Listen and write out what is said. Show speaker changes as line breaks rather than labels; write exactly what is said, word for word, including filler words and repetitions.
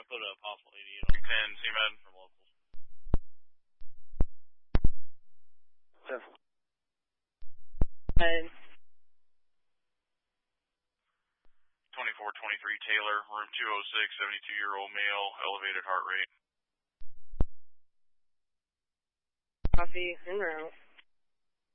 I put a possible eighty-eight on
ten, C-Med.
from locals.
Yeah.
And
twenty-four twenty-three Taylor, room two oh six, seventy-two-year-old male, elevated heart rate.
copy, en route.